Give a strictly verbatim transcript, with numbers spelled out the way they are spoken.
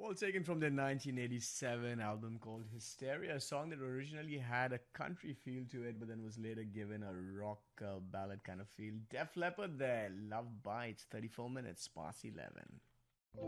All taken from their nineteen eighty-seven album called Hysteria, a song that originally had a country feel to it, but then was later given a rock uh, ballad kind of feel. Def Leppard there, Love Bites, thirty-four minutes past eleven.